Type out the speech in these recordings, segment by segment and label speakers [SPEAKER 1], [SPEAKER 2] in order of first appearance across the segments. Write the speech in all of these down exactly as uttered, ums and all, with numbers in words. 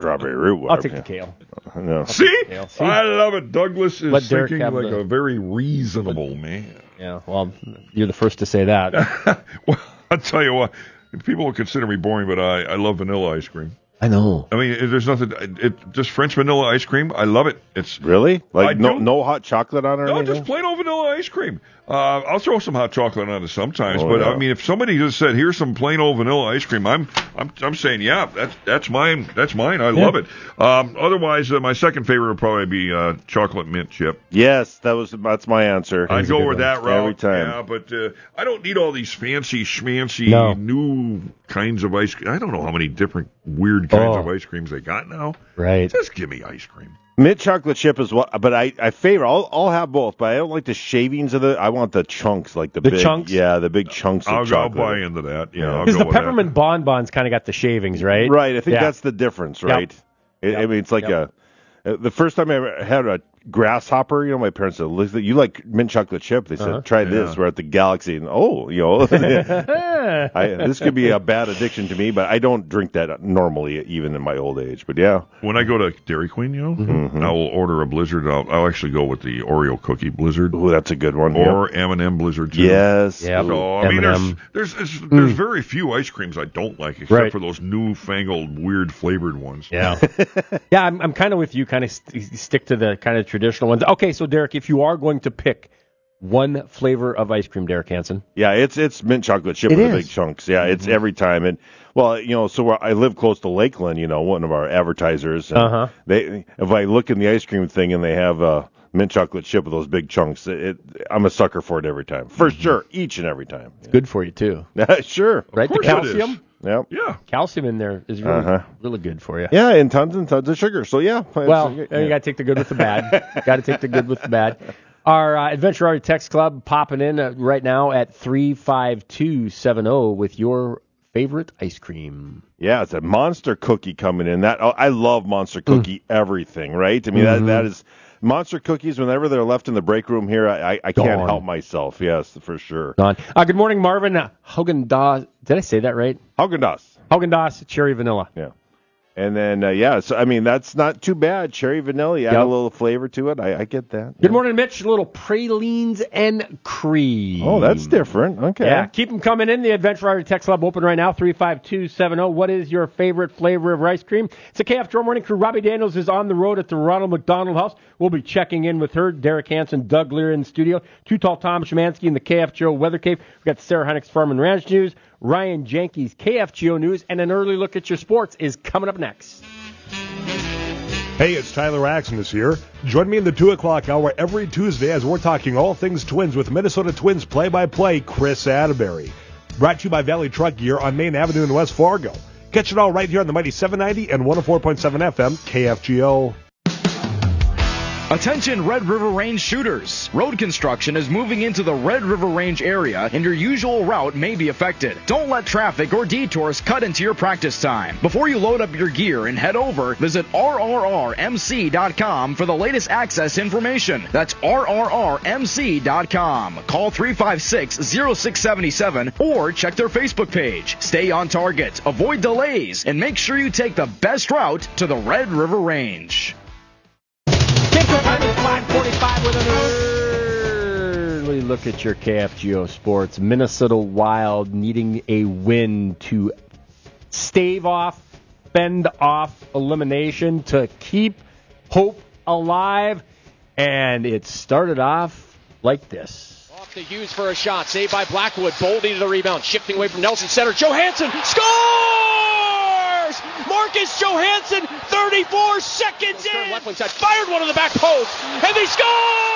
[SPEAKER 1] Strawberry root.
[SPEAKER 2] I'll take the kale.
[SPEAKER 1] No.
[SPEAKER 3] See?
[SPEAKER 2] Kale. See?
[SPEAKER 3] I love it. Douglas is
[SPEAKER 2] Let Derek
[SPEAKER 3] thinking
[SPEAKER 2] have
[SPEAKER 3] like
[SPEAKER 2] the-
[SPEAKER 3] a very reasonable man.
[SPEAKER 2] Yeah, well, you're the first to say that.
[SPEAKER 3] Well, I'll tell you what. People will consider me boring, but I, I love vanilla ice cream.
[SPEAKER 1] I know.
[SPEAKER 3] I mean, there's nothing. It just French vanilla ice cream. I love it. It's
[SPEAKER 1] Really? Like
[SPEAKER 3] I
[SPEAKER 1] no
[SPEAKER 3] do.
[SPEAKER 1] no hot chocolate on it or
[SPEAKER 3] no,
[SPEAKER 1] anything?
[SPEAKER 3] just plain old vanilla ice cream. Uh, I'll throw some hot chocolate on it sometimes,
[SPEAKER 1] Oh,
[SPEAKER 3] but
[SPEAKER 1] yeah.
[SPEAKER 3] I mean, if somebody just said, "Here's some plain old vanilla ice cream," I'm I'm I'm saying, yeah, that's that's mine. That's mine. I love it. Um, otherwise, uh, my second favorite would probably be uh, chocolate mint chip.
[SPEAKER 1] Yes, that was that's my answer.
[SPEAKER 3] I'd go with that route
[SPEAKER 1] every time.
[SPEAKER 3] Yeah, but uh, I don't need all these fancy schmancy
[SPEAKER 2] No.
[SPEAKER 3] new kinds of ice cream. I don't know how many different weird kinds
[SPEAKER 2] Oh.
[SPEAKER 3] of ice creams they got now.
[SPEAKER 2] Right.
[SPEAKER 3] Just give me ice cream.
[SPEAKER 1] Mint chocolate chip is what, but I, I favor. I'll I'll have both, but I don't like the shavings of the. I want the chunks, like the,
[SPEAKER 2] The
[SPEAKER 1] big,
[SPEAKER 2] chunks?
[SPEAKER 1] yeah, the big chunks of
[SPEAKER 3] I'll, I'll
[SPEAKER 1] chocolate.
[SPEAKER 3] buy into that. Yeah, I'll
[SPEAKER 2] Because
[SPEAKER 3] go
[SPEAKER 2] the
[SPEAKER 3] with that.
[SPEAKER 2] peppermint bonbons kind of got the shavings, right?
[SPEAKER 1] Right, I think
[SPEAKER 2] Yeah.
[SPEAKER 1] that's the difference, right? It, I
[SPEAKER 2] Yep.
[SPEAKER 1] mean, it's like
[SPEAKER 2] Yep.
[SPEAKER 1] a. The first time I ever had a grasshopper, you know, my parents said, "Look, you like mint chocolate chip?" They said,
[SPEAKER 2] Uh-huh.
[SPEAKER 1] "Try this."
[SPEAKER 3] Yeah.
[SPEAKER 1] We're at the Galaxy, and oh, you know, I, this could be a bad addiction to me, but I don't drink that normally, even in my old age. But yeah,
[SPEAKER 3] When I go to Dairy Queen, you know,
[SPEAKER 1] Mm-hmm.
[SPEAKER 3] I will order a Blizzard. I'll, I'll actually go with the Oreo cookie Blizzard
[SPEAKER 1] ooh, that's a good one.
[SPEAKER 3] or M and M Blizzard too.
[SPEAKER 1] yes,
[SPEAKER 2] Yeah.
[SPEAKER 3] So I mean,
[SPEAKER 2] M and M.
[SPEAKER 3] there's there's there's, there's very few ice creams I don't like, except
[SPEAKER 2] Right.
[SPEAKER 3] for those newfangled weird flavored ones.
[SPEAKER 2] Yeah. yeah, I'm, I'm kind of with you, kind of st- stick to the kind of traditional ones. Okay, so Derek, if you are going to pick one flavor of ice cream, Derek Hansen.
[SPEAKER 1] Yeah, it's it's mint chocolate chip
[SPEAKER 2] It
[SPEAKER 1] with the
[SPEAKER 2] is.
[SPEAKER 1] big chunks. Yeah, it's every time. And well, you know, so I live close to Lakeland. You know, one of our advertisers. And
[SPEAKER 2] Uh-huh.
[SPEAKER 1] They, if I look in the ice cream thing and they have uh, mint chocolate chip with those big chunks, it, it I'm a sucker for it every time, for sure, each and every time.
[SPEAKER 2] Good for you, too.
[SPEAKER 1] Yeah. Sure.
[SPEAKER 2] Right? The
[SPEAKER 3] course it is.
[SPEAKER 2] calcium?
[SPEAKER 1] Yep.
[SPEAKER 3] Yeah.
[SPEAKER 2] Calcium in there is really,
[SPEAKER 1] Uh-huh.
[SPEAKER 2] really good for you.
[SPEAKER 1] Yeah, and tons and tons of sugar. So yeah. it's-
[SPEAKER 2] Well,
[SPEAKER 1] yeah.
[SPEAKER 2] you got to take the good with the bad. got to take the good with the bad. Our uh, Adventure Audio Text Club popping in uh, right now at three five two seven zero with your favorite ice cream.
[SPEAKER 1] Yeah, it's a Monster Cookie coming in. That oh, I love Monster Cookie everything, right? I mean, that that is Monster Cookies. Whenever they're left in the break room here, I I, I can't
[SPEAKER 2] Gone.
[SPEAKER 1] help myself. Yes, for sure.
[SPEAKER 2] Don. Uh, good morning, Marvin. Uh, Haagen-Dazs. Did I say that right?
[SPEAKER 1] Haagen-Dazs.
[SPEAKER 2] Haagen-Dazs cherry vanilla.
[SPEAKER 1] Yeah. And then, uh, yeah, so, I mean, that's not too bad. Cherry vanilla, you add
[SPEAKER 2] Yep.
[SPEAKER 1] a little flavor to it. I, I get that.
[SPEAKER 2] Good morning, Mitch. A little pralines and cream.
[SPEAKER 1] Oh, that's different. Okay.
[SPEAKER 2] Yeah, keep them coming in. The Adventure Audio Text Club open right now, three five two seven zero. What is your favorite flavor of ice cream? It's a K F Joe Morning Crew. Robbie Daniels is on the road at the Ronald McDonald House. We'll be checking in with her. Derek Hansen, Doug Lear in the studio. Too Tall Tom Szymanski in the K F Joe Weather Cave. We've got the Sarah Heinrichs Farm and Ranch News, Ryan Jenke's K F G O News, and an early look at your sports is coming up next.
[SPEAKER 4] Hey, it's Tyler Axon here. Join me in the two o'clock hour every Tuesday as we're talking all things Twins with Minnesota Twins play-by-play Chris Atterbury. Brought to you by Valley Truck Gear on Main Avenue in West Fargo. Catch it all right here on the Mighty seven ninety and one oh four point seven F M K F G O.
[SPEAKER 5] Attention Red River Range shooters. Road construction is moving into the Red River Range area and your usual route may be affected. Don't let traffic or detours cut into your practice time. Before you load up your gear and head over, visit R R R M C dot com for the latest access information. That's R R R M C dot com. Call three five six, zero six seven seven or check their Facebook page. Stay on target, avoid delays, and make sure you take the best route to the Red River Range.
[SPEAKER 2] five forty-five with an early look at your K F G O Sports. Minnesota Wild needing a win to stave off, fend off elimination, to keep hope alive. And it started off like this.
[SPEAKER 6] Off to Hughes for a shot. Saved by Blackwood. Boldy to the rebound. Shifting away from Nelson. Center. Johansson scores! Marcus Johansson, thirty-four seconds in. Left wing side. Fired one to the back post. And they score!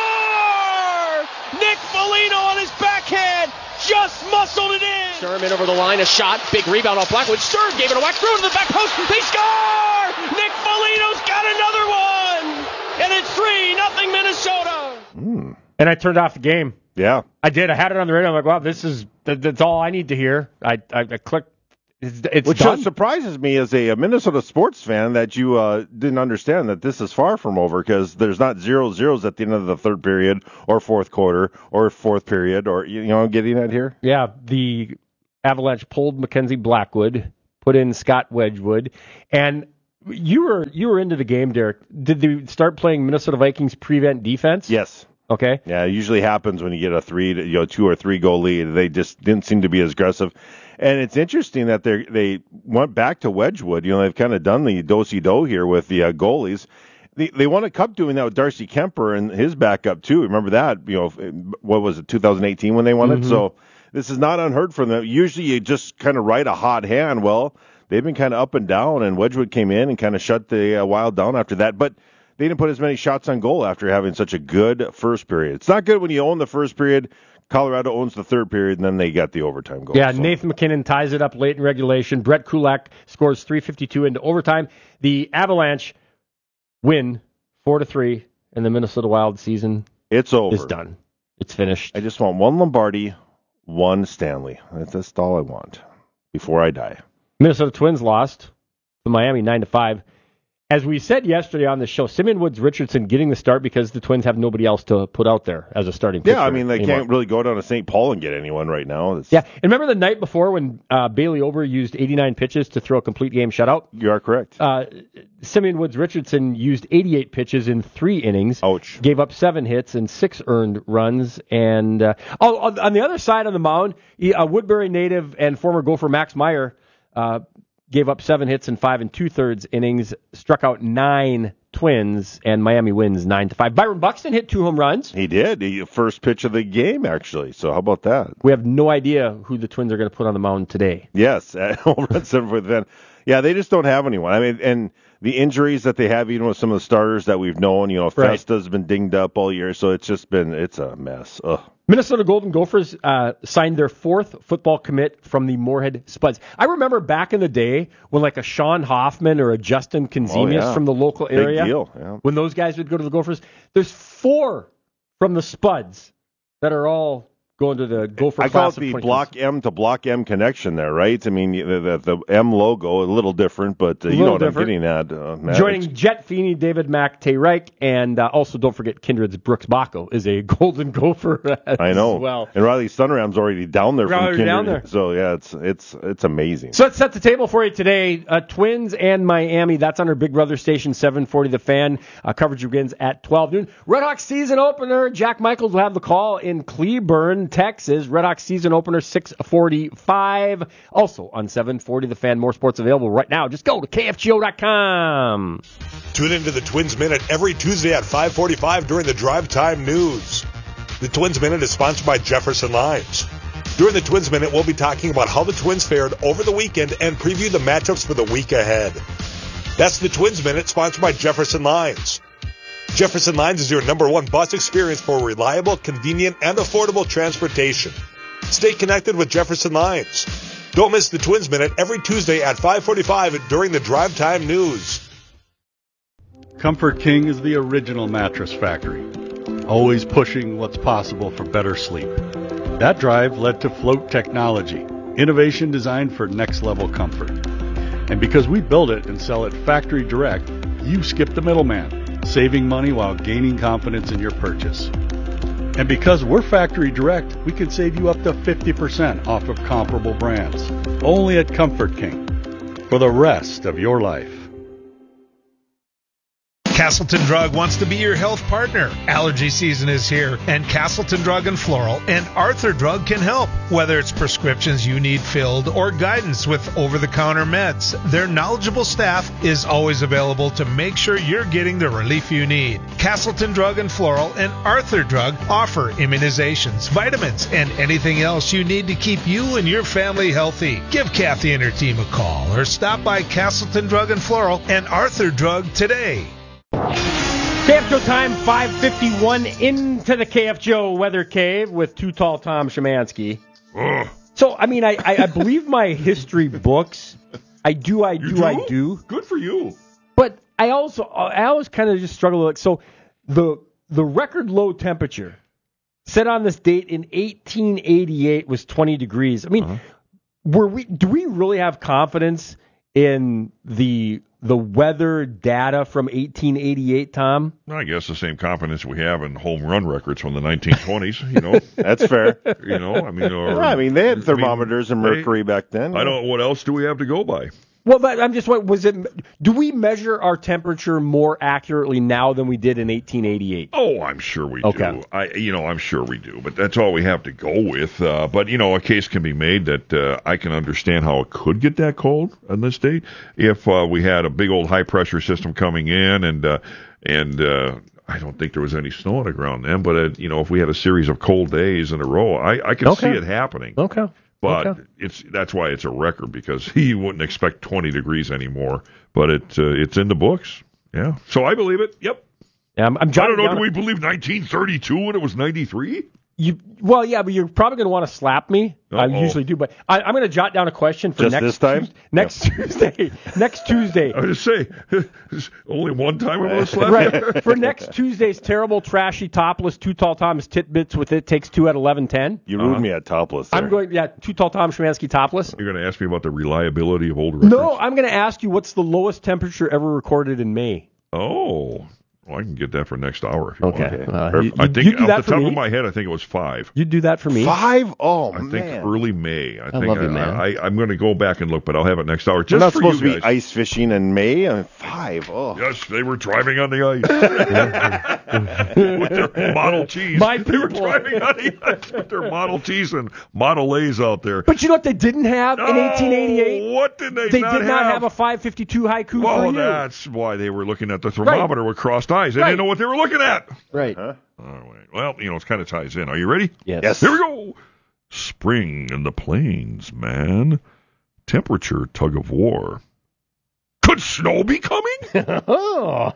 [SPEAKER 6] Nick Foligno on his backhand. Just muscled it in. Sturm in over the line. A shot. Big rebound off Blackwood. Sturm gave it a whack through to the back post. They score! Nick Foligno's got another one. And it's three nothing Minnesota.
[SPEAKER 1] Mm.
[SPEAKER 2] And I turned off the game.
[SPEAKER 1] Yeah.
[SPEAKER 2] I did. I had it on the radio. I'm like, wow, this is that, that's all I need to hear. I I, I clicked. It's, it's
[SPEAKER 1] Which
[SPEAKER 2] done.
[SPEAKER 1] surprises me as a, a Minnesota sports fan that you uh, didn't understand that this is far from over, because there's not zero zeros at the end of the third period or fourth quarter or fourth period, or, you know, I'm getting at here?
[SPEAKER 2] Yeah, the Avalanche pulled Mackenzie Blackwood, put in Scott Wedgwood, and You were you were into the game, Derek. Did they start playing Minnesota Vikings prevent defense?
[SPEAKER 1] Yes.
[SPEAKER 2] Okay.
[SPEAKER 1] Yeah, it usually happens when you get a three, you know, two or three goal lead. They just didn't seem to be as aggressive. And it's interesting that they they went back to Wedgwood. You know, they've kind of done the do-si-do here with the uh, goalies. They, they won a cup doing that with Darcy Kemper and his backup, too. Remember that? You know, what was it, two thousand eighteen when they won mm-hmm. it? So this is not unheard from them. Usually you just kind of ride a hot hand. Well, they've been kind of up and down, and Wedgwood came in and kind of shut the uh, Wild down after that. But they didn't put as many shots on goal after having such a good first period. It's not good when you own the first period. Colorado owns the third period, and then they got the overtime goal.
[SPEAKER 2] Yeah,
[SPEAKER 1] so.
[SPEAKER 2] Nathan McKinnon ties it up late in regulation. Brett Kulak scores three fifty-two into overtime. The Avalanche win four to three, and the Minnesota Wild season
[SPEAKER 1] it's over.
[SPEAKER 2] is done. It's finished.
[SPEAKER 1] I just want one Lombardi, one Stanley. That's, that's all I want before I die.
[SPEAKER 2] Minnesota Twins lost to Miami nine to five. As we said yesterday on the show, Simeon Woods Richardson getting the start because the Twins have nobody else to put out there as a starting pitcher.
[SPEAKER 1] Yeah, I mean, they
[SPEAKER 2] anymore.
[SPEAKER 1] can't really go down to Saint Paul and get anyone right now. It's...
[SPEAKER 2] Yeah, and remember the night before when uh, Bailey Ober used eighty-nine pitches to throw a complete game shutout?
[SPEAKER 1] You are correct.
[SPEAKER 2] Uh, Simeon Woods Richardson used eighty-eight pitches in three innings.
[SPEAKER 1] Ouch.
[SPEAKER 2] Gave up seven hits and six earned runs. And uh, oh, on the other side of the mound, he, uh, Woodbury native and former Gopher Max Meyer uh, gave up seven hits in five and two-thirds innings, struck out nine Twins, and Miami wins nine to five. Byron Buxton hit two home runs.
[SPEAKER 1] He did. He, first pitch of the game, actually. So how about that?
[SPEAKER 2] We have no idea who the Twins are going to put on the mound today.
[SPEAKER 1] Yes, home run seven for the Van. Yeah, they just don't have anyone. I mean, and the injuries that they have, even with some of the starters that we've known, you know,
[SPEAKER 2] Right.
[SPEAKER 1] Festa's been dinged up all year, so it's just been, it's a mess. Ugh.
[SPEAKER 2] Minnesota Golden Gophers uh, signed their fourth football commit from the Moorhead Spuds. I remember back in the day when like a Sean Hoffman or a Justin Konzemius
[SPEAKER 1] Oh, yeah.
[SPEAKER 2] from the local
[SPEAKER 1] Big
[SPEAKER 2] area,
[SPEAKER 1] deal, yeah.
[SPEAKER 2] when those guys would go to the Gophers, there's four from the Spuds that are all going to the Gopher
[SPEAKER 1] I call
[SPEAKER 2] class
[SPEAKER 1] it the
[SPEAKER 2] of twenty
[SPEAKER 1] Block M to Block M connection there, right? I mean, the, the, the M logo, a little different, but uh, you know what
[SPEAKER 2] different.
[SPEAKER 1] I'm getting at. Uh, Matt.
[SPEAKER 2] Joining Jet Feeney, David Mack, Tay Reich, and uh, also don't forget Kindred's Brooks Bacco is a Golden Gopher as
[SPEAKER 1] I know.
[SPEAKER 2] well.
[SPEAKER 1] And Riley Sunram's already down there from
[SPEAKER 2] Riley's
[SPEAKER 1] Kindred.
[SPEAKER 2] down there.
[SPEAKER 1] So, yeah, it's it's it's amazing.
[SPEAKER 2] So let's set the table for you today. Uh, Twins and Miami. That's on our Big Brother station, seven forty The Fan. Uh, coverage begins at twelve noon. Red Hawks season opener. Jack Michaels will have the call in Cleburne, Texas. Red Hawks season opener, six forty-five. Also on seven forty The Fan. More sports available right now. Just go to K F G O dot com.
[SPEAKER 4] Tune into the Twins Minute every Tuesday at five forty-five during the Drive Time News. The Twins Minute is sponsored by Jefferson Limes. During the Twins Minute, we'll be talking about how the Twins fared over the weekend and preview the matchups for the week ahead. That's the Twins Minute, sponsored by Jefferson Lines. Jefferson Lines is your number one bus experience for reliable, convenient, and affordable transportation. Stay connected with Jefferson Lines. Don't miss the Twins Minute every Tuesday at five forty-five during the Drive Time News.
[SPEAKER 7] Comfort King is the original mattress factory, always pushing what's possible for better sleep. That drive led to Float Technology, innovation designed for next-level comfort. And because we build it and sell it factory direct, you skip the middleman, saving money while gaining confidence in your purchase. And because we're factory direct, we can save you up to fifty percent off of comparable brands. Only at Comfort King. For the rest of your life.
[SPEAKER 8] Castleton Drug wants to be your health partner. Allergy season is here, and Castleton Drug and Floral and Arthur Drug can help. Whether it's prescriptions you need filled or guidance with over-the-counter meds, their knowledgeable staff is always available to make sure you're getting the relief you need. Castleton Drug and Floral and Arthur Drug offer immunizations, vitamins, and anything else you need to keep you and your family healthy. Give Kathy and her team a call or stop by Castleton Drug and Floral and Arthur Drug today.
[SPEAKER 2] K F G O time, five fifty-one, into the K F G O Weather Cave with Too Tall Tom Szymanski.
[SPEAKER 3] Ugh.
[SPEAKER 2] So, I mean, I, I, I believe my history books. I do, I do,
[SPEAKER 3] You do?
[SPEAKER 2] I do.
[SPEAKER 3] Good for you.
[SPEAKER 2] But I also, I always kind of just struggle with, so the the record low temperature set on this date in eighteen eighty-eight was twenty degrees. I mean, uh-huh. were we, do we really have confidence in the the weather data from eighteen eighty-eight, Tom?
[SPEAKER 3] I guess the same confidence we have in home run records from the nineteen twenties, you know.
[SPEAKER 1] That's fair.
[SPEAKER 3] You know, I mean, or,
[SPEAKER 1] yeah, I mean, they had thermometers I mean, and mercury
[SPEAKER 3] they,
[SPEAKER 1] back then.
[SPEAKER 3] I don't. What else do we have to go by?
[SPEAKER 2] Well, but I'm just wondering, was it? Do we measure our temperature more accurately now than we did in eighteen eighty-eight?
[SPEAKER 3] Oh, I'm sure we
[SPEAKER 2] okay.
[SPEAKER 3] do. I, you know, I'm sure we do. But that's all we have to go with. Uh, but you know, a case can be made that uh, I can understand how it could get that cold on this date if uh, we had a big old high pressure system coming in, and uh, and uh, I don't think there was any snow on the ground then. But uh, you know, if we had a series of cold days in a row, I, I can
[SPEAKER 2] okay.
[SPEAKER 3] see it happening.
[SPEAKER 2] Okay.
[SPEAKER 3] But
[SPEAKER 2] okay.
[SPEAKER 3] it's that's why it's a record, because you wouldn't expect twenty degrees anymore. But it uh, it's in the books. Yeah. So I believe it. Yep.
[SPEAKER 2] Yeah, I'm, I'm
[SPEAKER 3] I don't know.
[SPEAKER 2] down
[SPEAKER 3] Do we believe nineteen thirty-two when it was ninety-three?
[SPEAKER 2] You well, yeah, but you're probably going to want to slap me.
[SPEAKER 3] Uh-oh.
[SPEAKER 2] I usually do, but I, I'm going to jot down a question for
[SPEAKER 1] Just
[SPEAKER 2] next
[SPEAKER 1] this time?
[SPEAKER 2] Tues- next
[SPEAKER 1] Yeah.
[SPEAKER 2] Tuesday. Next Tuesday.
[SPEAKER 3] I was just say, only one time I'm going to slap
[SPEAKER 2] Right. For next Tuesday's terrible, trashy, topless, Too Tall Thomas Titbits with It Takes Two at eleven ten.
[SPEAKER 1] You ruined uh-huh. me at topless there.
[SPEAKER 2] I'm going, yeah, Too Tall Tom Szymanski topless.
[SPEAKER 3] You're going to ask me about the reliability of old records?
[SPEAKER 2] No, I'm going to ask you what's the lowest temperature ever recorded in May?
[SPEAKER 3] Oh. Well, I can get that for next hour if you
[SPEAKER 2] okay.
[SPEAKER 3] want.
[SPEAKER 2] Uh, you,
[SPEAKER 3] I think
[SPEAKER 2] off
[SPEAKER 3] the top
[SPEAKER 2] me?
[SPEAKER 3] of my head, I think it was five.
[SPEAKER 2] You'd do that for me?
[SPEAKER 1] Five? Oh,
[SPEAKER 3] I
[SPEAKER 1] man.
[SPEAKER 3] think early May. I,
[SPEAKER 2] I
[SPEAKER 3] think
[SPEAKER 2] love
[SPEAKER 3] I,
[SPEAKER 2] you, man.
[SPEAKER 3] I, I, I'm going to go back and look, but I'll have it next hour. Just
[SPEAKER 1] We're not
[SPEAKER 3] for
[SPEAKER 1] supposed
[SPEAKER 3] you
[SPEAKER 1] to be
[SPEAKER 3] guys.
[SPEAKER 1] ice fishing in May. I mean, five. Oh.
[SPEAKER 3] Yes, they were driving on the ice with their Model Ts.
[SPEAKER 2] My
[SPEAKER 3] they were
[SPEAKER 2] people.
[SPEAKER 3] driving on the ice with their Model Ts and Model A's out there.
[SPEAKER 2] But you know what they didn't have in
[SPEAKER 3] Oh,
[SPEAKER 2] eighteen eighty-eight?
[SPEAKER 3] What did they,
[SPEAKER 2] They
[SPEAKER 3] not
[SPEAKER 2] did not
[SPEAKER 3] have?
[SPEAKER 2] have a five fifty-two haiku
[SPEAKER 3] Well,
[SPEAKER 2] for you.
[SPEAKER 3] that's why they were looking at the thermometer with crossed eyes. They
[SPEAKER 2] Right.
[SPEAKER 3] didn't know what they were looking at.
[SPEAKER 2] Right.
[SPEAKER 1] Huh?
[SPEAKER 3] All right. Well, you know, it kind of ties in. Are you ready?
[SPEAKER 2] Yes.
[SPEAKER 1] Yes.
[SPEAKER 3] Here we go. Spring in the plains, man. Temperature tug of war. Could snow be coming?
[SPEAKER 2] oh.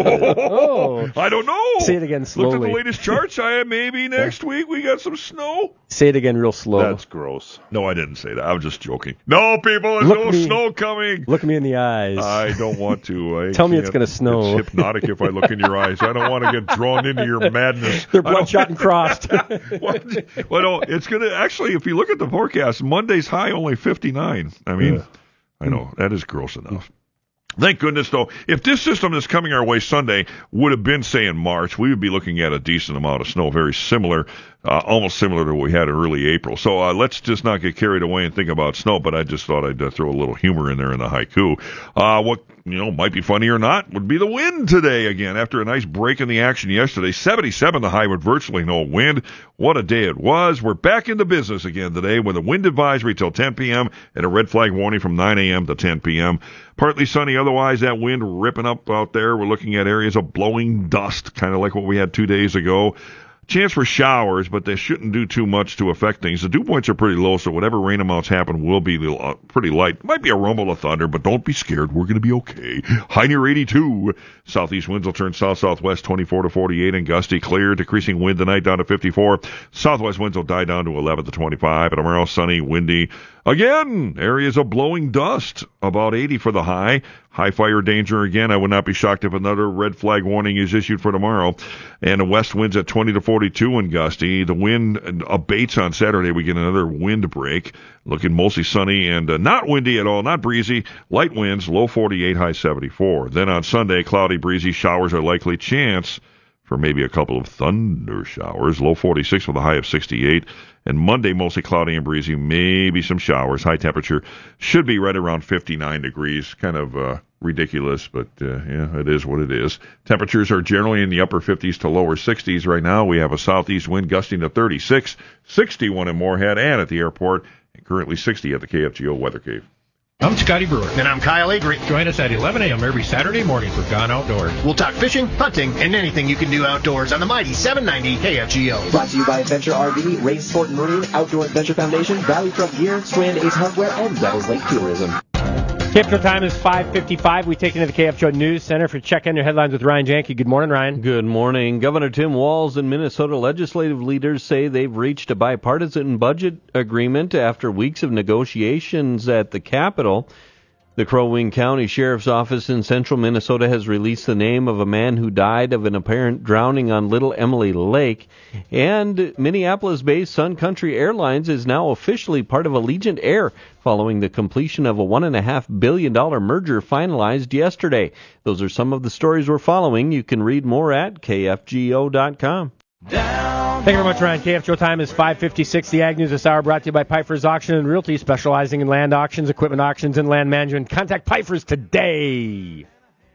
[SPEAKER 3] Oh, I don't know.
[SPEAKER 2] Say it again
[SPEAKER 3] Looked at
[SPEAKER 2] slowly.
[SPEAKER 3] the latest charts. I maybe next week we got some snow.
[SPEAKER 2] Say it again real slow.
[SPEAKER 1] That's gross.
[SPEAKER 3] No, I didn't say that. I was just joking. No, people, there's
[SPEAKER 2] Look
[SPEAKER 3] no
[SPEAKER 2] me-
[SPEAKER 3] snow coming.
[SPEAKER 2] Look me in the eyes.
[SPEAKER 3] I don't want to. I
[SPEAKER 2] Tell me it's
[SPEAKER 3] can't.
[SPEAKER 2] gonna snow.
[SPEAKER 3] It's hypnotic if I look in your eyes. I don't want to get drawn into your madness.
[SPEAKER 2] They're
[SPEAKER 3] I don't-
[SPEAKER 2] bloodshot and crossed.
[SPEAKER 3] well, well, no, it's going to actually, if you look at the forecast, Monday's high only fifty-nine. I mean,
[SPEAKER 1] Yeah.
[SPEAKER 3] I know, that is gross enough. Thank goodness, though, if this system that's coming our way Sunday would have been, say, in March, we would be looking at a decent amount of snow, very similar, uh, almost similar to what we had in early April. So uh, let's just not get carried away and think about snow, but I just thought I'd uh, throw a little humor in there in the haiku. Uh, what, you know, might be funny or not would be the wind today again. After a nice break in the action yesterday, seventy-seven the high with virtually no wind. What a day it was. We're back into business again today with a wind advisory till ten p.m. and a red flag warning from nine a.m. to ten p.m. Partly sunny, otherwise that wind ripping up out there. We're looking at areas of blowing dust, kind of like what we had two days ago. Chance for showers, but they shouldn't do too much to affect things. The dew points are pretty low, so whatever rain amounts happen will be uh, pretty light. Might be a rumble of thunder, but don't be scared. We're going to be okay. High near eighty-two. Southeast winds will turn south-southwest twenty-four to forty-eight and gusty. Clear, decreasing wind tonight down to fifty-four. Southwest winds will die down to eleven to twenty-five. And tomorrow, sunny, windy. Again, areas of blowing dust. About eighty for the high. High fire danger again. I would not be shocked if another red flag warning is issued for tomorrow. And the west winds at twenty to forty-two and gusty. The wind abates on Saturday. We get another wind break. Looking mostly sunny and uh, not windy at all, not breezy. Light winds, low forty-eight, high seventy-four. Then on Sunday, cloudy, breezy, showers are likely. Chance for maybe a couple of thunder showers. Low forty-six with a high of sixty-eight. And Monday, mostly cloudy and breezy, maybe some showers. High temperature should be right around fifty-nine degrees. Kind of uh, ridiculous, but uh, yeah, it is what it is. Temperatures are generally in the upper fifties to lower sixties right now. We have a southeast wind gusting to thirty-six, sixty-one in Moorhead and at the airport, and currently sixty at the K F G O Weather Cave.
[SPEAKER 9] I'm Scotty Brewer.
[SPEAKER 10] And I'm Kyle Avery.
[SPEAKER 9] Join us at eleven a.m. every Saturday morning for Gone Outdoors.
[SPEAKER 10] We'll talk fishing, hunting, and anything you can do outdoors on the mighty seven ninety K F G O.
[SPEAKER 11] Brought to you by Adventure R V, Race Sport and Marine, Outdoor Adventure Foundation, Valley Truck Gear, Strand Ace Hardware, and Devils Lake Tourism.
[SPEAKER 2] K F G O time is five fifty-five. We take into the K F G O News Center for check in your headlines with Ryan Janke. Good morning, Ryan.
[SPEAKER 12] Good morning. Governor Tim Walz and Minnesota legislative leaders say they've reached a bipartisan budget agreement after weeks of negotiations at the Capitol. The Crow Wing County Sheriff's Office in central Minnesota has released the name of a man who died of an apparent drowning on Little Emily Lake. And Minneapolis-based Sun Country Airlines is now officially part of Allegiant Air following the completion of a one point five billion dollars merger finalized yesterday. Those are some of the stories we're following. You can read more at K F G O dot com.
[SPEAKER 13] Down
[SPEAKER 2] Thank you very much, Ryan. K F G O time is five fifty-six. The Ag News this hour brought to you by Pfeiffer's Auction and Realty, specializing in land auctions, equipment auctions, and land management. Contact Pfeiffer's today.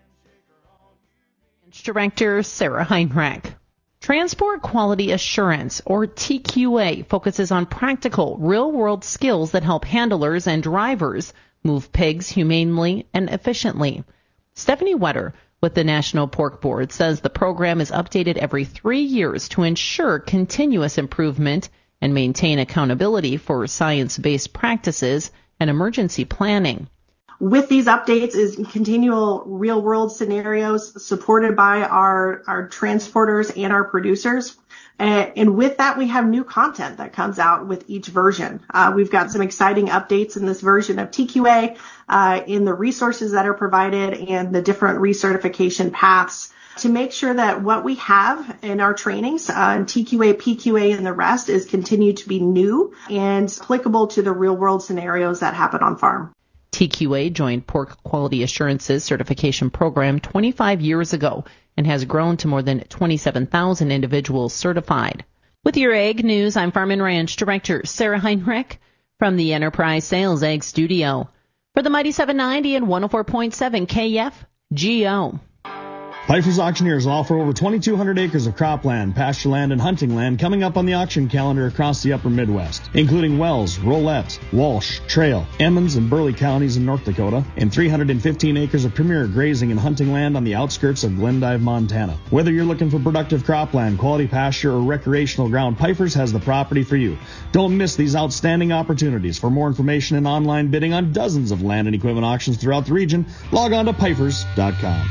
[SPEAKER 13] Director Sarah Heinrich. Transport Quality Assurance, or T Q A, focuses on practical, real-world skills that help handlers and drivers move pigs humanely and efficiently. Stephanie Wetter with the National Pork Board says the program is updated every three years to ensure continuous improvement and maintain accountability for science-based practices and emergency planning.
[SPEAKER 14] With these updates is continual real-world scenarios supported by our, our transporters and our producers. And, and with that, we have new content that comes out with each version. Uh, we've got some exciting updates in this version of T Q A, uh, in the resources that are provided and the different recertification paths to make sure that what we have in our trainings, uh, in T Q A, P Q A, and the rest is continued to be new and applicable to the real-world scenarios that happen on farm.
[SPEAKER 13] T Q A joined Pork Quality Assurance's certification program twenty-five years ago and has grown to more than twenty-seven thousand individuals certified. With your Ag News, I'm Farm and Ranch Director Sarah Heinrich from the Enterprise Sales Ag Studio. For the Mighty seven ninety and one oh four point seven K F G O.
[SPEAKER 15] Pfeiffer's Auctioneers offer over twenty-two hundred acres of cropland, pasture land, and hunting land coming up on the auction calendar across the upper Midwest, including Wells, Rolette, Walsh, Trail, Emmons, and Burley counties in North Dakota, and three hundred fifteen acres of premier grazing and hunting land on the outskirts of Glendive, Montana. Whether you're looking for productive cropland, quality pasture, or recreational ground, Pfeiffer's has the property for you. Don't miss these outstanding opportunities. For more information and online bidding on dozens of land and equipment auctions throughout the region, log on to Pfeiffer's dot com.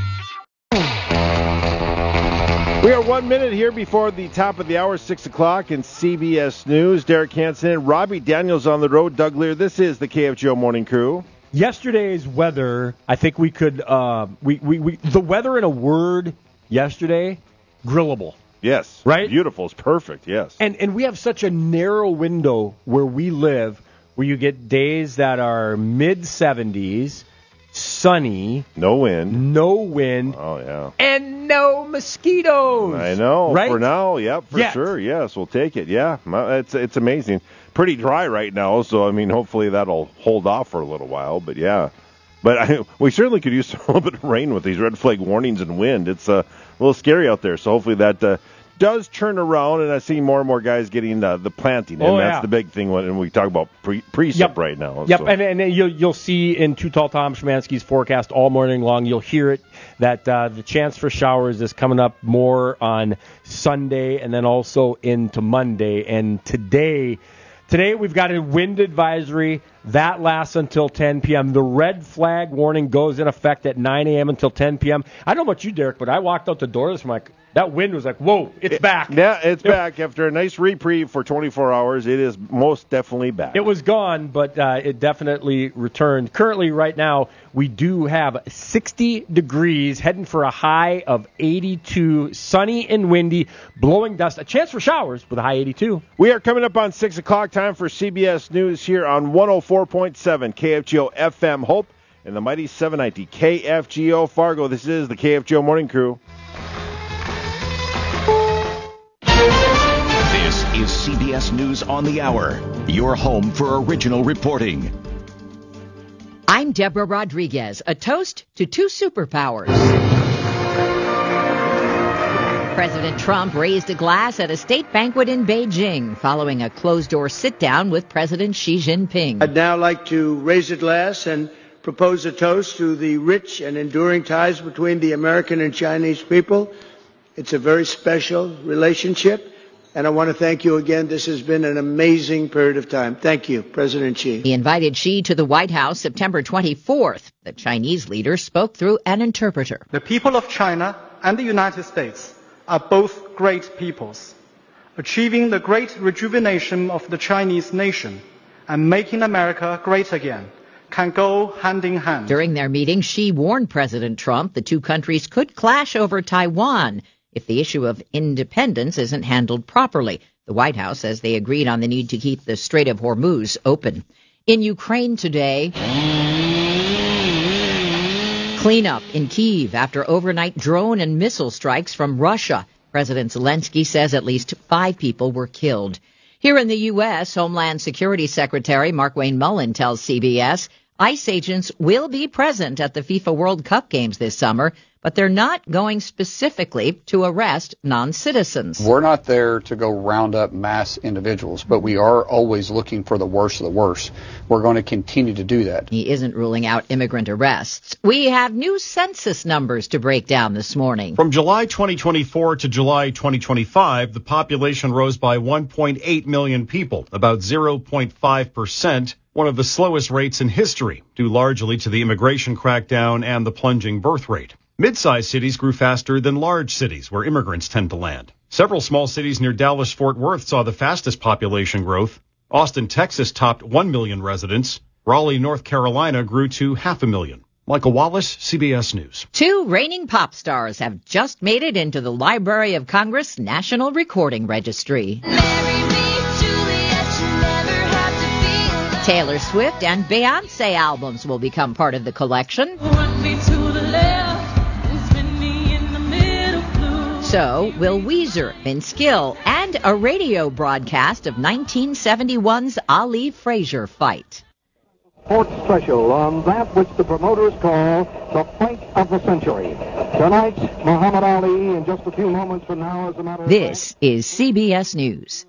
[SPEAKER 1] We are one minute here before the top of the hour, six o'clock in C B S News. Derek Hansen, Robbie Daniels on the road. Doug Lear, this is the K F G O Morning Crew.
[SPEAKER 2] Yesterday's weather, I think we could, uh, we, we, we, the weather in a word yesterday, grillable.
[SPEAKER 1] Yes.
[SPEAKER 2] Right?
[SPEAKER 1] Beautiful. It's perfect, yes.
[SPEAKER 2] And and we have such a narrow window where we live, where you get days that are mid seventies, sunny.
[SPEAKER 1] No wind.
[SPEAKER 2] No wind.
[SPEAKER 1] Oh, yeah.
[SPEAKER 2] And no mosquitoes.
[SPEAKER 1] I know.
[SPEAKER 2] Right?
[SPEAKER 1] For now, yeah, for
[SPEAKER 2] yes.
[SPEAKER 1] sure. Yes, we'll take it. Yeah, it's it's amazing. Pretty dry right now, so, I mean, hopefully that'll hold off for a little while. But, yeah. But I, we certainly could use a little bit of rain with these red flag warnings and wind. It's uh, a little scary out there, so hopefully that uh, does turn around, and I see more and more guys getting uh, the planting, and
[SPEAKER 2] oh,
[SPEAKER 1] that's
[SPEAKER 2] yeah.
[SPEAKER 1] the big thing when we talk about pre- precip
[SPEAKER 2] yep.
[SPEAKER 1] right now.
[SPEAKER 2] Yep,
[SPEAKER 1] so.
[SPEAKER 2] and, and you'll, you'll see in Too Tall Tom Szymanski's forecast all morning long, you'll hear it, that uh, the chance for showers is coming up more on Sunday and then also into Monday. And today, today we've got a wind advisory. That lasts until ten p.m. The red flag warning goes in effect at nine a.m. until ten p.m. I don't know about you, Derek, but I walked out the door this morning. That wind was like, whoa, it's
[SPEAKER 1] it,
[SPEAKER 2] back.
[SPEAKER 1] Yeah, it's it, back. After a nice reprieve for twenty-four hours, it is most definitely back.
[SPEAKER 2] It was gone, but uh, it definitely returned. Currently, right now, we do have sixty degrees, heading for a high of eighty-two, sunny and windy, blowing dust, a chance for showers with a high eighty-two.
[SPEAKER 1] We are coming up on six o'clock, time for C B S News here on one oh four point seven K F G O F M Hope and the mighty seven ninety K F G O Fargo. This is the K F G O Morning Crew.
[SPEAKER 16] This is C B S News on the Hour, your home for original reporting.
[SPEAKER 17] I'm Deborah Rodriguez. A toast to two superpowers. President Trump raised a glass at a state banquet in Beijing following a closed-door sit-down with President Xi Jinping.
[SPEAKER 18] I'd now like to raise a glass and propose a toast to the rich and enduring ties between the American and Chinese people. It's a very special relationship, and I want to thank you again. This has been an amazing period of time. Thank you, President Xi.
[SPEAKER 17] He invited Xi to the White House September twenty-fourth. The Chinese leader spoke through an interpreter.
[SPEAKER 19] The people of China and the United States are both great peoples. Achieving the great rejuvenation of the Chinese nation and making America great again can go hand in hand.
[SPEAKER 17] During their meeting, Xi warned President Trump the two countries could clash over Taiwan if the issue of independence isn't handled properly. The White House says they agreed on the need to keep the Strait of Hormuz open. In Ukraine today, cleanup in Kyiv after overnight drone and missile strikes from Russia. President Zelensky says at least five people were killed. Here in the U S, Homeland Security Secretary Markwayne Mullin tells C B S ICE agents will be present at the FIFA World Cup games this summer, but they're not going specifically to arrest non-citizens.
[SPEAKER 20] We're not there to go round up mass individuals, but we are always looking for the worst of the worst. We're going to continue to do that.
[SPEAKER 17] He isn't ruling out immigrant arrests. We have new census numbers to break down this morning.
[SPEAKER 21] From July twenty twenty-four to July twenty twenty-five, the population rose by one point eight million people, about zero point five percent. One of the slowest rates in history, due largely to the immigration crackdown and the plunging birth rate. Mid-sized cities grew faster than large cities, where immigrants tend to land. Several small cities near Dallas-Fort Worth saw the fastest population growth. Austin, Texas topped one million residents. Raleigh, North Carolina grew to half a million. Michael Wallace, C B S News.
[SPEAKER 17] Two reigning pop stars have just made it into the Library of Congress National Recording Registry. Taylor Swift and Beyonce albums will become part of the collection. So will Weezer, Vince Gill, and a radio broadcast of nineteen seventy-one's Ali Frazier fight.
[SPEAKER 22] Sports special on that which the promoters call the fight of the century. Tonight, Muhammad Ali, in just a few moments from now, as a matter of
[SPEAKER 17] This is C B S News.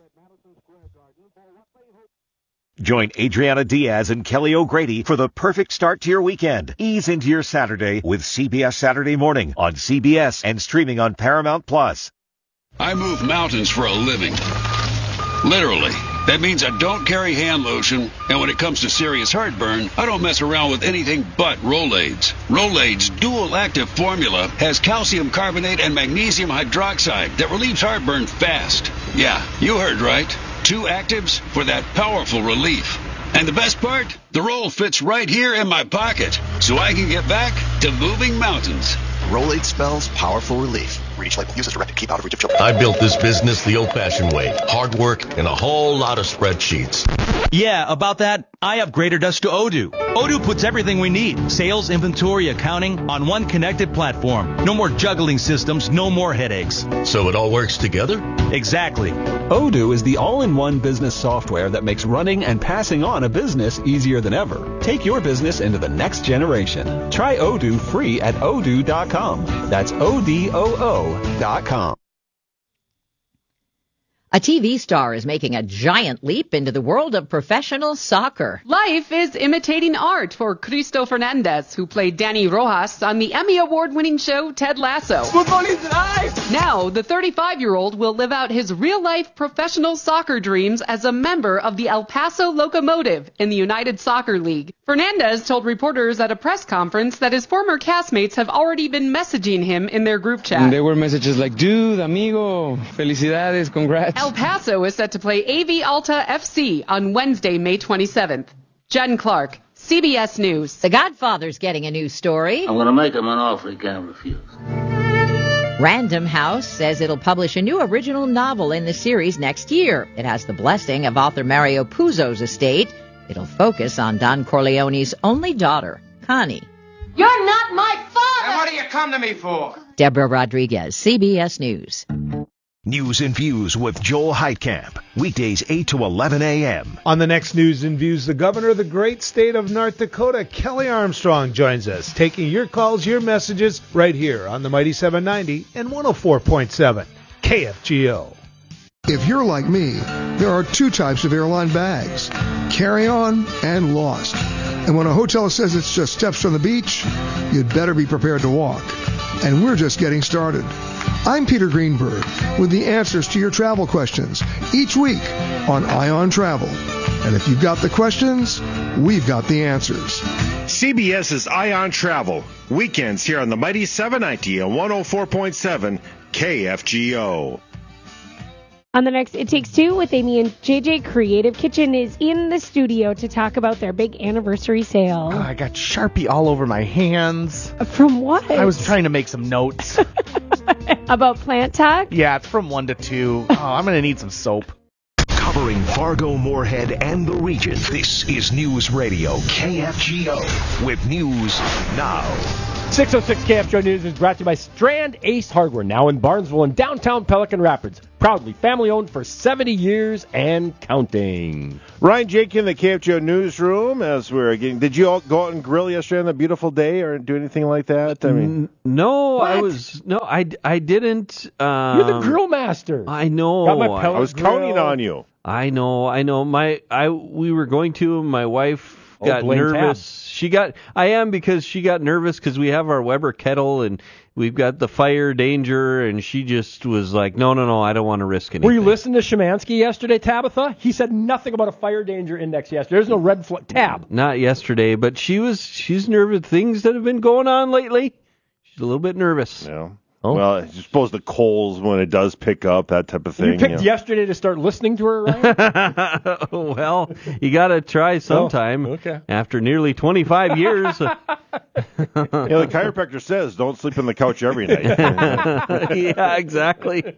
[SPEAKER 23] Join Adriana Diaz and Kelly O'Grady for the perfect start to your weekend. Ease into your Saturday with C B S Saturday Morning on C B S and streaming on Paramount Plus.
[SPEAKER 24] I move mountains for a living. Literally. That means I don't carry hand lotion, and when it comes to serious heartburn, I don't mess around with anything but Rolaids. Rolaids' dual-active formula has calcium carbonate and magnesium hydroxide that relieves heartburn fast. Yeah, you heard right. Two actives for that powerful relief. And the best part? The roll fits right here in my pocket, so I can get back to moving mountains.
[SPEAKER 25] Rolaids spells powerful relief. Reach label. Use as directed. Keep out of reach of children.
[SPEAKER 26] I built this business the old-fashioned way. Hard work and a whole lot of spreadsheets.
[SPEAKER 27] Yeah, about that, I upgraded us to Odoo. Odoo puts everything we need, sales, inventory, accounting, on one connected platform. No more juggling systems, no more headaches.
[SPEAKER 26] So it all works together?
[SPEAKER 27] Exactly.
[SPEAKER 28] Odoo is the all-in-one business software that makes running and passing on a business easier than ever. Take your business into the next generation. Try Odoo free at odoo dot com. That's O D O O dot com.
[SPEAKER 17] A T V star is making a giant leap into the world of professional soccer.
[SPEAKER 29] Life is imitating art for Cristo Fernandez, who played Danny Rojas on the Emmy Award-winning show Ted Lasso.
[SPEAKER 30] Football is life!
[SPEAKER 29] Now, the thirty-five-year-old will live out his real-life professional soccer dreams as a member of the El Paso Locomotive in the United Soccer League. Fernandez told reporters at a press conference that his former castmates have already been messaging him in their group chat.
[SPEAKER 30] There were messages like, dude, amigo, felicidades, congrats.
[SPEAKER 29] El Paso is set to play A V Alta F C on Wednesday, May twenty-seventh. Jen Clark, C B S News.
[SPEAKER 17] The Godfather's getting a new story.
[SPEAKER 31] I'm going to make him an offer he can't refuse.
[SPEAKER 17] Random House says it'll publish a new original novel in the series next year. It has the blessing of author Mario Puzo's estate. It'll focus on Don Corleone's only daughter, Connie.
[SPEAKER 30] You're not my father! And what do you come to me for?
[SPEAKER 17] Deborah Rodriguez, C B S News.
[SPEAKER 23] News and Views with Joel Heitkamp. Weekdays eight to eleven a.m.
[SPEAKER 8] On the next News and Views, the governor of the great state of North Dakota, Kelly Armstrong, joins us, taking your calls, your messages, right here on the Mighty seven ninety and one oh four point seven K F G O.
[SPEAKER 32] If you're like me, there are two types of airline bags, carry-on and lost. And when a hotel says it's just steps from the beach, you'd better be prepared to walk. And we're just getting started. I'm Peter Greenberg with the answers to your travel questions each week on Ion Travel. And if you've got the questions, we've got the answers.
[SPEAKER 33] CBS's Ion Travel, weekends here on the Mighty seven ninety and one oh four point seven K F G O.
[SPEAKER 34] On the next It Takes Two with Amy and J J, Creative Kitchen is in the studio to talk about their big anniversary sale.
[SPEAKER 35] Oh, I got Sharpie all over my hands.
[SPEAKER 34] From what?
[SPEAKER 35] I was trying to make some notes.
[SPEAKER 34] About Plant Talk?
[SPEAKER 35] Yeah, it's from one to two. Oh, I'm going to need some soap.
[SPEAKER 23] Covering Fargo, Moorhead, and the region, this is News Radio K F G O with news now.
[SPEAKER 1] six oh six K F G O News is brought to you by Strand Ace Hardware, now in Barnesville and downtown Pelican Rapids. Proudly family-owned for seventy years and counting.
[SPEAKER 33] Ryan Jake in the K F G O newsroom as we're getting. Did you all go out and grill yesterday on a beautiful day or do anything like that? I mean,
[SPEAKER 2] no,
[SPEAKER 33] what?
[SPEAKER 2] I was no, I, I didn't. Um,
[SPEAKER 1] You're the grill master.
[SPEAKER 2] I know.
[SPEAKER 1] Got my pellet
[SPEAKER 33] I was
[SPEAKER 1] grill.
[SPEAKER 33] counting on you.
[SPEAKER 2] I know, I know. My I we were going to. My wife
[SPEAKER 1] Oh,
[SPEAKER 2] got
[SPEAKER 1] blame
[SPEAKER 2] nervous. She got. I am because she got nervous because we have our Weber kettle and we've got the fire danger, and she just was like, no, no, no, I don't want to risk anything.
[SPEAKER 1] Were you listening to Szymanski yesterday, Tabitha? He said nothing about a fire danger index yesterday. There's no red flag. Tab.
[SPEAKER 2] Not yesterday, but she was. She's nervous. Things that have been going on lately. She's a little bit nervous.
[SPEAKER 33] Yeah.
[SPEAKER 2] Oh.
[SPEAKER 33] Well, I suppose the coals when it does pick up, that type of thing.
[SPEAKER 1] You picked
[SPEAKER 33] you know.
[SPEAKER 1] yesterday to start listening to her, right?
[SPEAKER 2] Well, you got to try sometime.
[SPEAKER 1] Oh, okay.
[SPEAKER 2] After nearly twenty-five years.
[SPEAKER 33] Yeah, the chiropractor says don't sleep on the couch every night.
[SPEAKER 2] Yeah, exactly.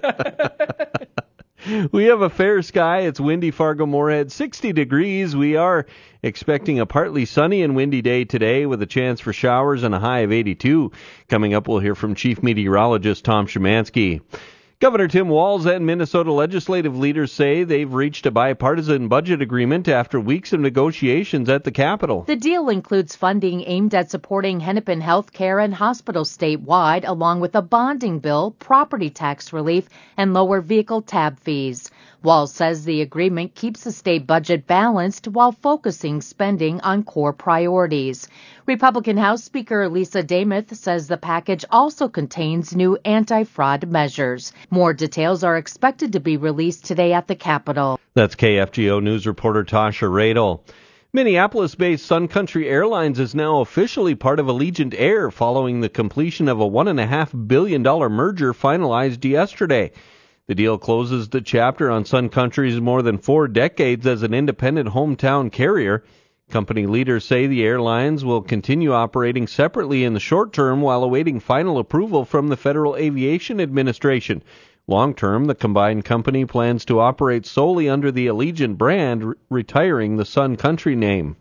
[SPEAKER 2] We have a fair sky. It's windy, Fargo Moorhead, sixty degrees. We are expecting a partly sunny and windy day today with a chance for showers and a high of eighty-two. Coming up, we'll hear from Chief Meteorologist Tom Szymanski. Governor Tim Walz and Minnesota legislative leaders say they've reached a bipartisan budget agreement after weeks of negotiations at the Capitol.
[SPEAKER 3] The deal includes funding aimed at supporting Hennepin health care and hospitals statewide, along with a bonding bill, property tax relief, and lower vehicle tab fees. Walz says the agreement keeps the state budget balanced while focusing spending on core priorities. Republican House Speaker Lisa Damuth says the package also contains new anti-fraud measures. More details are expected to be released today at the Capitol.
[SPEAKER 2] That's K F G O News reporter Tasha Radel. Minneapolis-based Sun Country Airlines is now officially part of Allegiant Air following the completion of a one point five billion dollars merger finalized yesterday. The deal closes the chapter on Sun Country's more than four decades as an independent hometown carrier. Company leaders say the airlines will continue operating separately in the short term while awaiting final approval from the Federal Aviation Administration. Long term, the combined company plans to operate solely under the Allegiant brand, re- retiring the Sun Country name.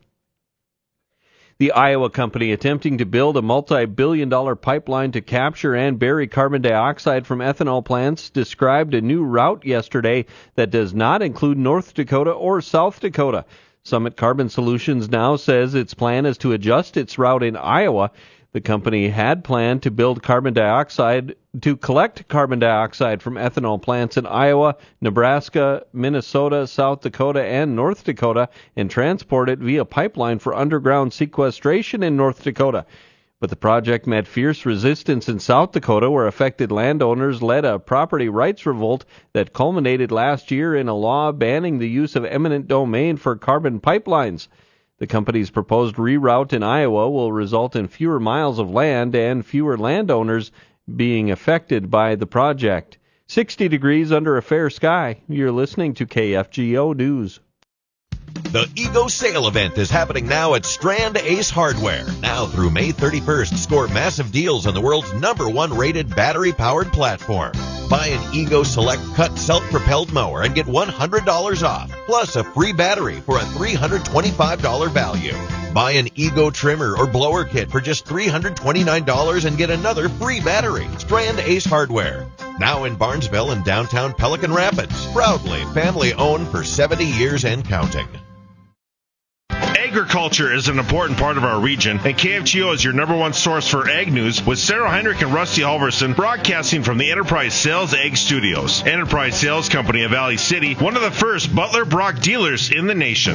[SPEAKER 2] The Iowa company attempting to build a multi-billion dollar pipeline to capture and bury carbon dioxide from ethanol plants described a new route yesterday that does not include North Dakota or South Dakota. Summit Carbon Solutions now says its plan is to adjust its route in Iowa. The company had planned to build carbon dioxide to collect carbon dioxide from ethanol plants in Iowa, Nebraska, Minnesota, South Dakota, and North Dakota and transport it via pipeline for underground sequestration in North Dakota. But the project met fierce resistance in South Dakota, where affected landowners led a property rights revolt that culminated last year in a law banning the use of eminent domain for carbon pipelines. The company's proposed reroute in Iowa will result in fewer miles of land and fewer landowners being affected by the project. sixty degrees under a fair sky. You're listening to K F G O News.
[SPEAKER 23] The Ego Sale Event is happening now at Strand Ace Hardware. Now through May thirty-first, score massive deals on the world's number one rated battery-powered platform. Buy an Ego Select Cut self-propelled mower and get one hundred dollars off, plus a free battery for a three hundred twenty-five dollars value. Buy an Ego trimmer or blower kit for just three hundred twenty-nine dollars and get another free battery. Strand Ace Hardware. Now in Barnesville and downtown Pelican Rapids. Proudly family-owned for seventy years and counting.
[SPEAKER 33] Agriculture is an important part of our region, and K F G O is your number one source for ag news with Sarah Heinrich and Rusty Halverson broadcasting from the Enterprise Sales Ag Studios. Enterprise Sales Company of Valley City, one of the first Butler Brock dealers in the nation.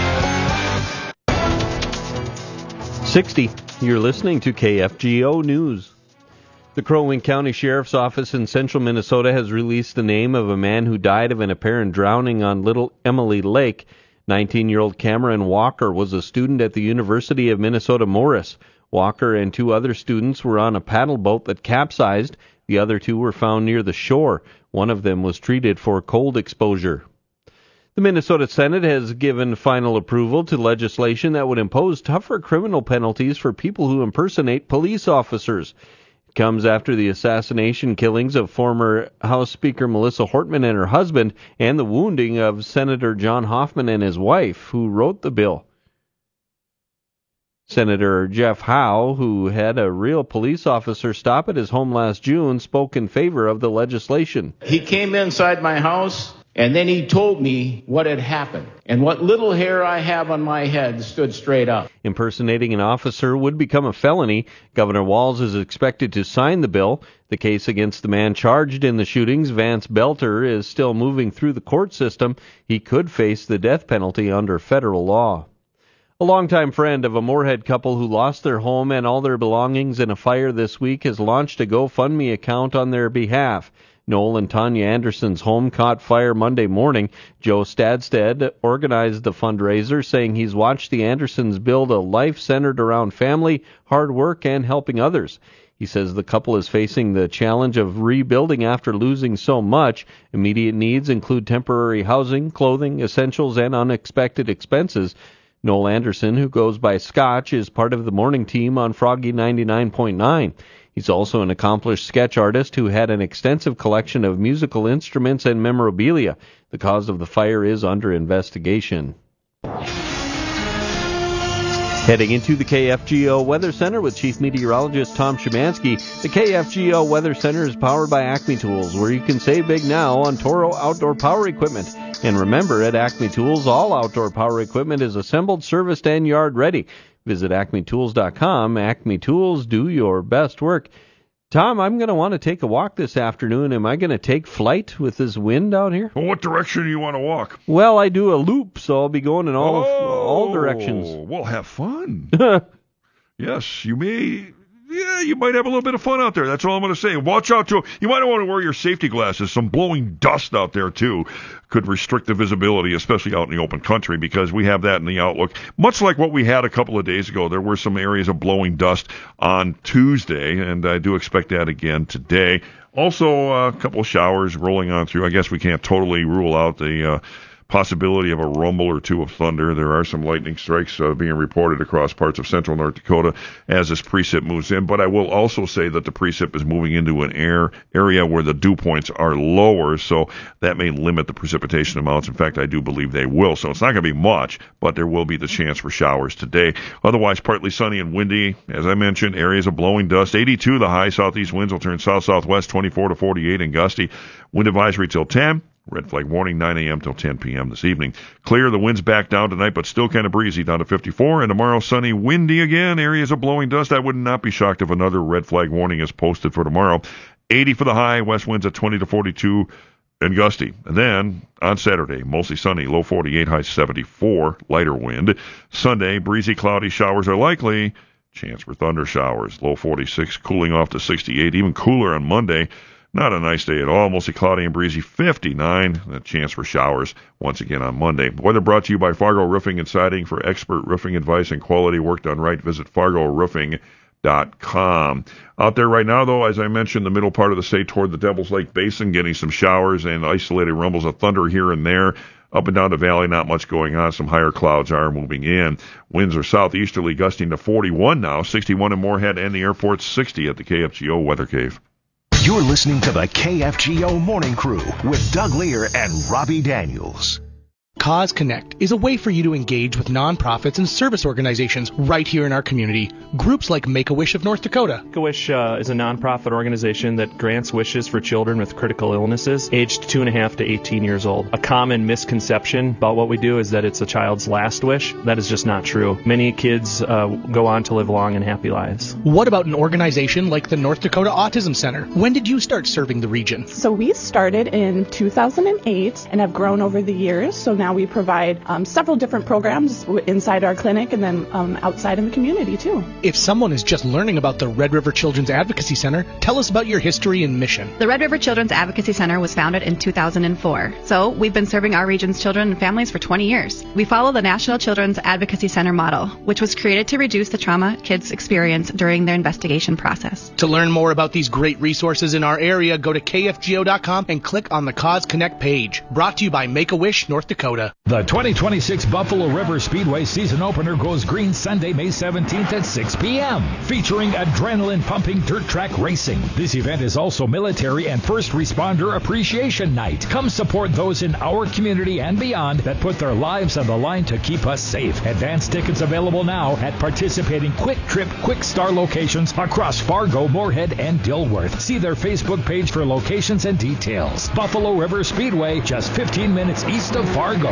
[SPEAKER 2] sixty. You're listening to K F G O News. The Crow Wing County Sheriff's Office in central Minnesota has released the name of a man who died of an apparent drowning on Little Emily Lake. nineteen-year-old Cameron Walker was a student at the University of Minnesota Morris. Walker and two other students were on a paddle boat that capsized. The other two were found near the shore. One of them was treated for cold exposure. The Minnesota Senate has given final approval to legislation that would impose tougher criminal penalties for people who impersonate police officers. It comes after the assassination killings of former House Speaker Melissa Hortman and her husband and the wounding of Senator John Hoffman and his wife, who wrote the bill. Senator Jeff Howe, who had a real police officer stop at his home last June, spoke in favor of the legislation.
[SPEAKER 4] He came inside my house, and then he told me what had happened. And what little hair I have on my head stood straight up.
[SPEAKER 2] Impersonating an officer would become a felony. Governor Walz is expected to sign the bill. The case against the man charged in the shootings, Vance Belter, is still moving through the court system. He could face the death penalty under federal law. A longtime friend of a Moorhead couple who lost their home and all their belongings in a fire this week has launched a GoFundMe account on their behalf. Noel and Tanya Anderson's home caught fire Monday morning. Joe Stadstead organized the fundraiser, saying he's watched the Andersons build a life centered around family, hard work, and helping others. He says the couple is facing the challenge of rebuilding after losing so much. Immediate needs include temporary housing, clothing, essentials, and unexpected expenses. Noel Anderson, who goes by Scotch, is part of the morning team on Froggy ninety-nine point nine. He's also an accomplished sketch artist who had an extensive collection of musical instruments and memorabilia. The cause of the fire is under investigation. Heading into the K F G O Weather Center with Chief Meteorologist Tom Szymanski. The K F G O Weather Center is powered by Acme Tools, where you can save big now on Toro outdoor power equipment. And remember, at Acme Tools, all outdoor power equipment is assembled, serviced, and yard ready. Visit acme tools dot com. Acme Tools, do your best work. Tom, I'm going to want to take a walk this afternoon. Am I going to take flight with this wind out here?
[SPEAKER 5] Well, what direction do you want to walk?
[SPEAKER 2] Well, I do a loop, so I'll be going in all
[SPEAKER 5] oh,
[SPEAKER 2] all directions.
[SPEAKER 5] Well, have fun. Yes, you may. Yeah, you might have a little bit of fun out there. That's all I'm going to say. Watch out, too. You might want to wear your safety glasses. Some blowing dust out there, too, could restrict the visibility, especially out in the open country, because we have that in the outlook. Much like what we had a couple of days ago, there were some areas of blowing dust on Tuesday, and I do expect that again today. Also, uh, a couple of showers rolling on through. I guess we can't totally rule out the uh, possibility of a rumble or two of thunder. There are some lightning strikes uh, being reported across parts of central North Dakota as this precip moves in. But I will also say that the precip is moving into an air area where the dew points are lower, so that may limit the precipitation amounts. In fact, I do believe they will. So it's not going to be much, but there will be the chance for showers today. Otherwise, partly sunny and windy. As I mentioned, areas of blowing dust. eighty-two the high. Southeast winds will turn south-southwest, twenty-four to forty-eight, and gusty. Wind advisory till ten. Red flag warning, nine a.m. till ten p.m. this evening. Clear, the wind's back down tonight, but still kind of breezy, down to fifty-four. And tomorrow, sunny, windy again, areas of blowing dust. I would not be shocked if another red flag warning is posted for tomorrow. eighty for the high, west winds at twenty to forty-two, and gusty. And then, on Saturday, mostly sunny, low forty-eight, high seventy-four, lighter wind. Sunday, breezy, cloudy, showers are likely. Chance for thunder showers, low forty-six, cooling off to sixty-eight, even cooler on Monday. Not a nice day at all. Mostly cloudy and breezy, fifty-nine. A chance for showers once again on Monday. Weather brought to you by Fargo Roofing and Siding. For expert roofing advice and quality work done right, visit fargo roofing dot com. Out there right now, though, as I mentioned, the middle part of the state toward the Devil's Lake Basin, getting some showers and isolated rumbles of thunder here and there. Up and down the valley, not much going on. Some higher clouds are moving in. Winds are southeasterly, gusting to forty-one now. sixty-one in Moorhead and the airport, sixty at the K F G O Weather Cave.
[SPEAKER 6] You're listening to the K F G O Morning Crew with Doug Lear and Robbie Daniels.
[SPEAKER 7] Cause Connect is a way for you to engage with nonprofits and service organizations right here in our community. Groups like Make-A-Wish of North Dakota.
[SPEAKER 9] Make-A-Wish uh, is a nonprofit organization that grants wishes for children with critical illnesses aged two and a half to eighteen years old. A common misconception about what we do is that it's a child's last wish. That is just not true. Many kids uh, go on to live long and happy lives.
[SPEAKER 7] What about an organization like the North Dakota Autism Center? When did you start serving the region?
[SPEAKER 10] So we started in two thousand eight and have grown over the years. So now we provide um, several different programs inside our clinic and then um, outside in the community too.
[SPEAKER 7] If someone is just learning about the Red River Children's Advocacy Center, tell us about your history and mission.
[SPEAKER 11] The Red River Children's Advocacy Center was founded in two thousand four. So we've been serving our region's children and families for twenty years. We follow the National Children's Advocacy Center model, which was created to reduce the trauma kids experience during their investigation process.
[SPEAKER 7] To learn more about these great resources in our area, go to K F G O dot com and click on the Cause Connect page. Brought to you by Make-A-Wish North Dakota. Dakota.
[SPEAKER 12] The twenty twenty-six Buffalo River Speedway season opener goes green Sunday, May seventeenth at six p.m., featuring adrenaline-pumping dirt track racing. This event is also military and first responder appreciation night. Come support those in our community and beyond that put their lives on the line to keep us safe. Advance tickets available now at participating Quick Trip Quick Star locations across Fargo, Moorhead, and Dilworth. See their Facebook page for locations and details. Buffalo River Speedway, just fifteen minutes east of Fargo.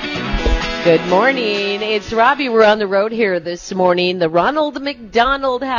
[SPEAKER 13] Good morning. It's Robbie. We're on the road here this morning. The Ronald McDonald House.